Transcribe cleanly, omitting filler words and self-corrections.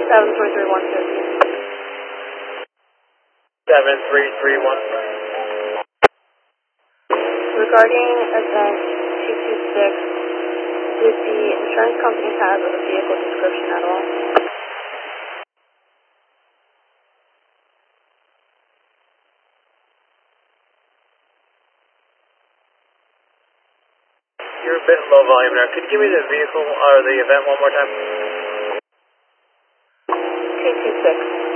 733-150. 733-150. Regarding event 226, did the insurance company have a vehicle description at all? You're a bit low volume there. Could you give me the vehicle or the event one more time? 226.